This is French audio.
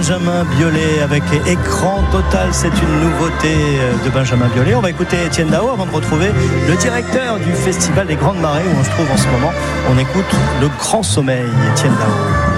Benjamin Biolay avec Écran Total. C'est une nouveauté de Benjamin Biolay. On va écouter Étienne Dao avant de retrouver le directeur du Festival des Grandes Marées où on se trouve en ce moment. On écoute Le Grand Sommeil, Étienne Dao.